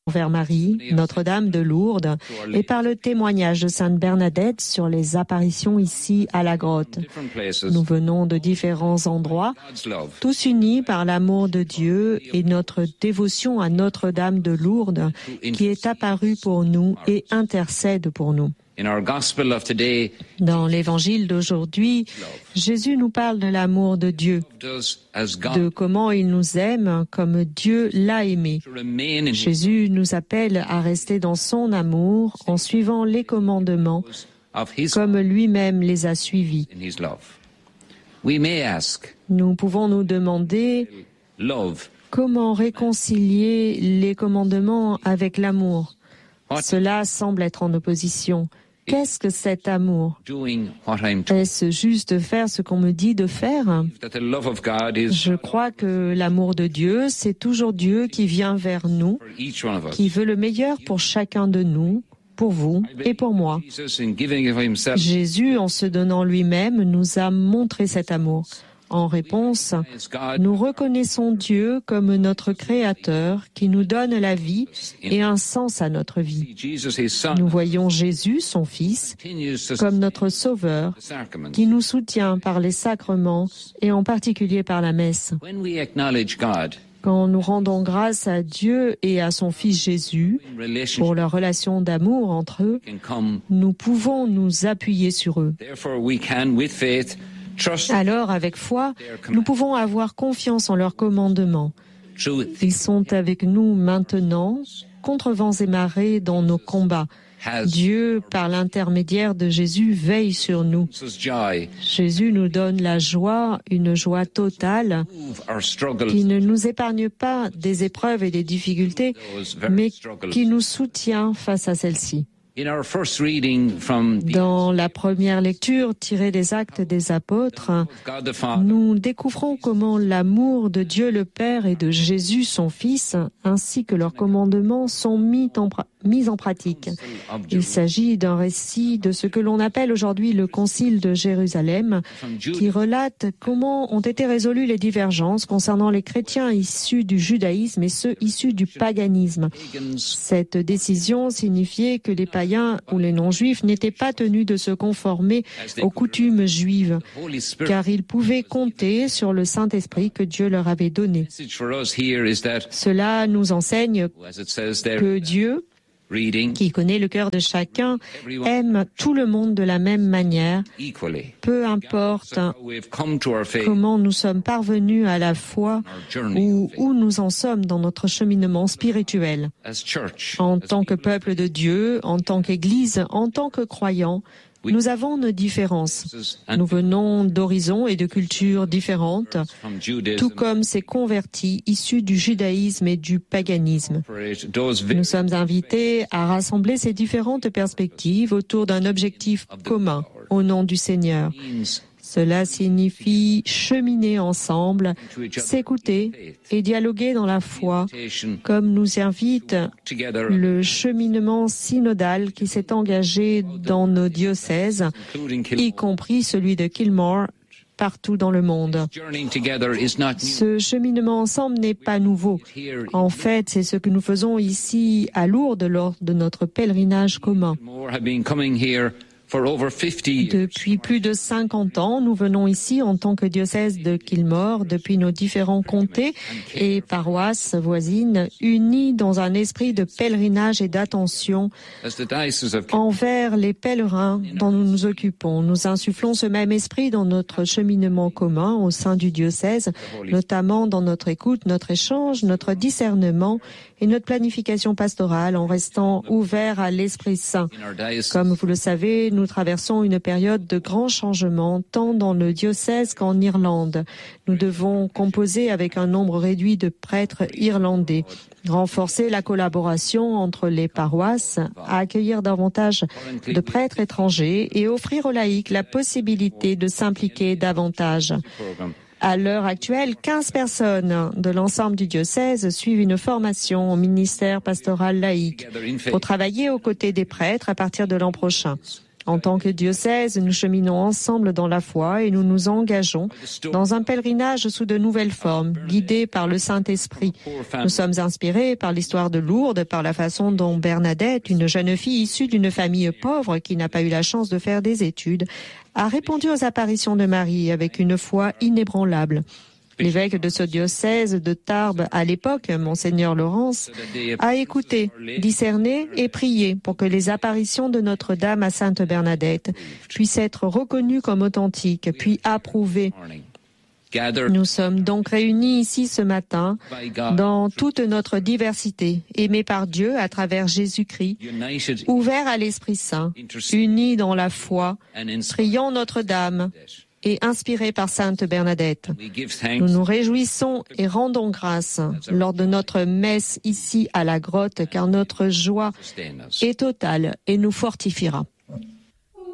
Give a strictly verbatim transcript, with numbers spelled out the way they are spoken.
envers Marie, Notre-Dame de Lourdes, et par le témoignage de Sainte Bernadette sur les apparitions ici à la grotte. Nous venons de différents endroits, tous unis par l'amour de Dieu et notre dévotion à Notre-Dame de Lourdes, qui est apparue pour nous et intercède pour nous. Dans l'évangile d'aujourd'hui, Jésus nous parle de l'amour de Dieu, de comment il nous aime comme Dieu l'a aimé. Jésus nous appelle à rester dans son amour en suivant les commandements comme lui-même les a suivis. Nous pouvons nous demander comment réconcilier les commandements avec l'amour. Cela semble être en opposition. Qu'est-ce que cet amour? Est-ce juste de faire ce qu'on me dit de faire? Je crois que l'amour de Dieu, c'est toujours Dieu qui vient vers nous, qui veut le meilleur pour chacun de nous, pour vous et pour moi. Jésus, en se donnant lui-même, nous a montré cet amour. En réponse, nous reconnaissons Dieu comme notre Créateur qui nous donne la vie et un sens à notre vie. Nous voyons Jésus, son Fils, comme notre Sauveur qui nous soutient par les sacrements et en particulier par la messe. Quand nous rendons grâce à Dieu et à son Fils Jésus pour leur relation d'amour entre eux, nous pouvons nous appuyer sur eux. Alors, avec foi, nous pouvons avoir confiance en leurs commandements. Ils sont avec nous maintenant, contre vents et marées dans nos combats. Dieu, par l'intermédiaire de Jésus, veille sur nous. Jésus nous donne la joie, une joie totale, qui ne nous épargne pas des épreuves et des difficultés, mais qui nous soutient face à celles-ci. Dans la première lecture tirée des Actes des Apôtres, nous découvrons comment l'amour de Dieu le Père et de Jésus son Fils, ainsi que leurs commandements, sont mis en, pra- mis en pratique. Il s'agit d'un récit de ce que l'on appelle aujourd'hui le Concile de Jérusalem, qui relate comment ont été résolues les divergences concernant les chrétiens issus du judaïsme et ceux issus du paganisme. Cette décision signifiait que les païens ou les non-juifs n'étaient pas tenus de se conformer aux coutumes juives, car ils pouvaient compter sur le Saint-Esprit que Dieu leur avait donné. Cela nous enseigne que Dieu, qui connaît le cœur de chacun, aime tout le monde de la même manière, peu importe comment nous sommes parvenus à la foi ou où nous en sommes dans notre cheminement spirituel. En tant que peuple de Dieu, en tant qu'Église, en tant que croyants, nous avons nos différences. Nous venons d'horizons et de cultures différentes, tout comme ces convertis issus du judaïsme et du paganisme. Nous sommes invités à rassembler ces différentes perspectives autour d'un objectif commun, au nom du Seigneur. Cela signifie cheminer ensemble, s'écouter et dialoguer dans la foi, comme nous invite le cheminement synodal qui s'est engagé dans nos diocèses, y compris celui de Kilmore, partout dans le monde. Ce cheminement ensemble n'est pas nouveau. En fait, c'est ce que nous faisons ici à Lourdes lors de notre pèlerinage commun. Depuis plus de cinquante ans, nous venons ici en tant que diocèse de Kilmore, depuis nos différents comtés et paroisses voisines, unis dans un esprit de pèlerinage et d'attention envers les pèlerins dont nous nous occupons. Nous insufflons ce même esprit dans notre cheminement commun au sein du diocèse, notamment dans notre écoute, notre échange, notre discernement et notre planification pastorale en restant ouverts à l'Esprit Saint. Comme vous le savez, nous traversons une période de grands changements, tant dans le diocèse qu'en Irlande. Nous devons composer avec un nombre réduit de prêtres irlandais, renforcer la collaboration entre les paroisses, accueillir davantage de prêtres étrangers et offrir aux laïcs la possibilité de s'impliquer davantage. À l'heure actuelle, quinze personnes de l'ensemble du diocèse suivent une formation au ministère pastoral laïque pour travailler aux côtés des prêtres à partir de l'an prochain. En tant que diocèse, nous cheminons ensemble dans la foi et nous nous engageons dans un pèlerinage sous de nouvelles formes, guidés par le Saint-Esprit. Nous sommes inspirés par l'histoire de Lourdes, par la façon dont Bernadette, une jeune fille issue d'une famille pauvre qui n'a pas eu la chance de faire des études, a répondu aux apparitions de Marie avec une foi inébranlable. L'évêque de ce diocèse de Tarbes à l'époque, Monseigneur Laurence, a écouté, discerné et prié pour que les apparitions de Notre-Dame à Sainte Bernadette puissent être reconnues comme authentiques, puis approuvées. Nous sommes donc réunis ici ce matin dans toute notre diversité, aimés par Dieu à travers Jésus-Christ, ouverts à l'Esprit Saint, unis dans la foi, priant Notre-Dame et inspirés par Sainte Bernadette. Nous nous réjouissons et rendons grâce lors de notre messe ici à la grotte, car notre joie est totale et nous fortifiera.